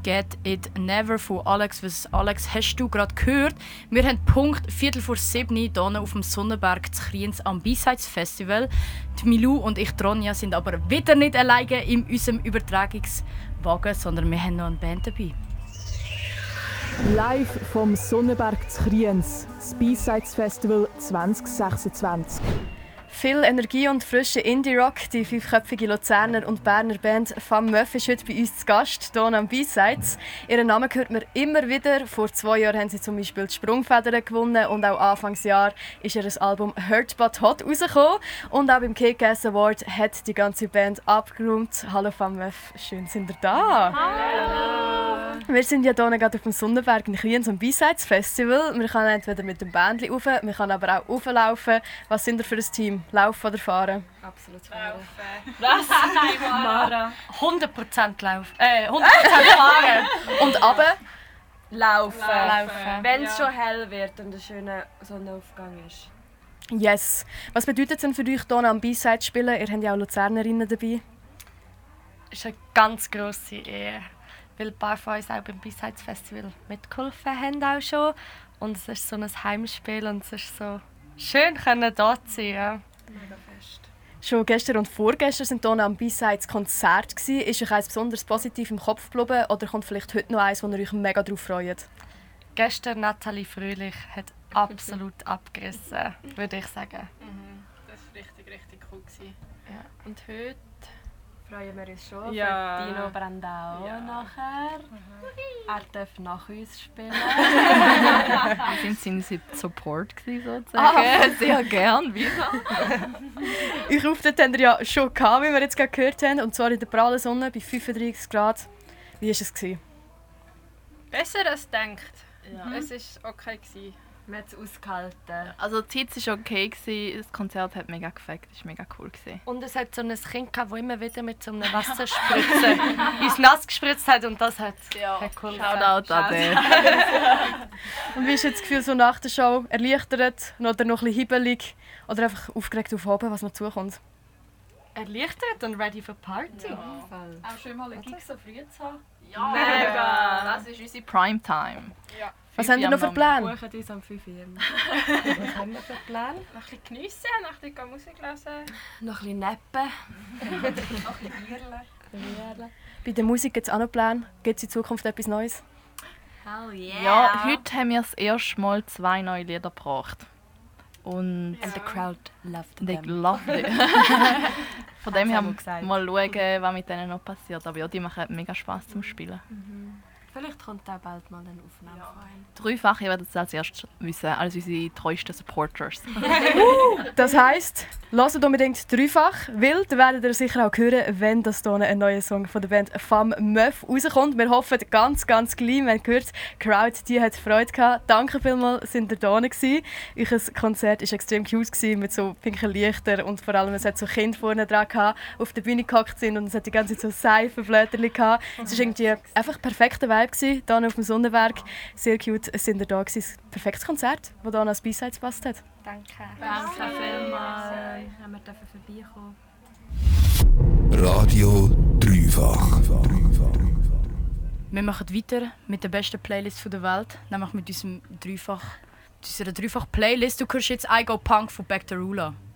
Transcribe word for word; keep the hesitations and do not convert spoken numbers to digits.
«Get It Never» von Alex. Was, Alex, hast du gerade gehört? Wir haben Punkt Viertel vor sieben hier auf dem Sonnenberg zu Kriens am B-Sides Festival. Die Milou und ich, Tronja, sind aber wieder nicht alleine in unserem Übertragungswagen, sondern wir haben noch eine Band dabei. Live vom Sonnenberg zu Kriens, das B-Sides Festival zwanzig sechsundzwanzig. Viel Energie und frische Indie-Rock. Die fünfköpfige Luzerner und Berner Band Femme Meuf ist heute bei uns zu Gast, hier am B-Sides. Ihren Namen hört man immer wieder. Vor zwei Jahren haben sie zum Beispiel die Sprungfedern gewonnen und auch Anfangsjahr ist ihr Album «Hurt But Hot» rausgekommen. Und auch beim Kick-Ass Award hat die ganze Band abgeräumt. Hallo Femme Meuf, schön sind ihr da. Hallo! Wir sind ja hier gerade auf dem Sonnenberg in Kriens am B-Sides Festival. Wir können entweder mit dem Bändchen rauf, wir können aber auch rauflaufen. Was sind ihr für ein Team? Laufen oder fahren? Absolut fahren. Was? Mara. hundert Prozent laufen. Äh, hundert Prozent fahren. Und runter? Laufen. Laufen. Wenn es ja. schon hell wird und ein schöner Sonnenaufgang ist. Yes. Was bedeutet es denn für euch, hier am B-Side spielen? Ihr habt ja auch Luzernerinnen dabei. Es ist eine ganz grosse Ehre, weil ein paar von uns auch beim B-Sides Festival mitgeholfen haben auch schon. Und es ist so ein Heimspiel und es ist so schön, können da zu sein. Ja. Mega fest. Schon gestern und vorgestern sind hier am B-Sides Konzert gsi. Ist euch eins besonders positiv im Kopf geblieben oder kommt vielleicht heute noch eins, wo ihr euch mega drauf freut? Gestern Nathalie Fröhlich hat absolut abgerissen, würde ich sagen. Mhm. Das war richtig, richtig cool. Ja. Und heute freuen wir uns schon Ja. für Dino Brandao Ja. nachher. Mhm. Er darf nach uns spielen. Wir sind seine Support sozusagen. Ah, sehr gern wieder. Euch Auftritt habt ihr ja schon gehabt, wie wir jetzt gerade gehört haben, und zwar in der prallen Sonne bei fünfunddreißig Grad. Wie war es? Besser als gedacht. Ja. Es war okay. Gewesen. Wir haben es ausgehalten. Also die Zeit war okay, das Konzert hat mega gefällt, das war mega cool. Und es hat so ein Kind gehabt, das immer wieder mit so einem Wasserspritzer ins Nass gespritzt hat und das hat, Ja. hat cool Shoutout an den. Und wie ist jetzt das Gefühl so nach der Show? Erleichtert oder noch ein bisschen hibbelig? Oder einfach aufgeregt auf oben, was noch zukommt? Erleichtert und ready for Party. Auch schön mal einen Gig so früh zu haben. Ja, mega! Das ist unsere Primetime. Ja. Was habt ihr noch für Pläne? Wir buchen uns am fünf Uhr. Was haben wir für Pläne? Noch ein bisschen geniessen, noch ein bisschen Musik hören. Noch ein bisschen nappen. Noch ein bisschen Bierchen. Bei der Musik gibt es auch noch Pläne. Gibt es in Zukunft etwas Neues? Hell yeah! Ja, heute haben wir das erste Mal zwei neue Lieder gebracht. Und And the crowd loved they them. loved it. Von dem Hat's her auch mal gesagt. mal schauen, was mit denen noch passiert. Aber ja, die machen mega Spass zum Spielen. Vielleicht kommt auch bald mal eine Aufnahme ja. rein. Dreifach, ihr werdet es als erstes wissen, als unsere treuesten Supporters. Das heisst, hört unbedingt dreifach, weil dann werdet ihr sicher auch hören, wenn das hier ein neuer Song von der Band Femme Meuf rauskommt. Wir hoffen ganz, ganz klein. Wir haben gehört, die Crowd die hat Freude gehabt. Danke vielmals, sind ihr da gewesen. Euer Konzert war extrem cute gewesen, mit so pinken Lichtern und vor allem es hat so Kinder vorne dran gehabt, auf der Bühne gehockt sind und es hat die ganze Zeit so Seifenblätterchen gehabt. Es war irgendwie einfach perfekter Vibe gewesen, hier auf dem Sonnenberg. Sehr cute sind ihr da gewesen. Ein perfektes Konzert, das hier als B-Sides gepasst hat. Danke. Danke vielmals. Haben wir dürfen vorbeikommen. Radio Dreifach. Wir machen weiter mit der besten Playlist der Welt, nämlich mit unserem Dreifach, unserer Dreifach-Playlist. Du hörst jetzt «I Go Punk» von Back to Rula.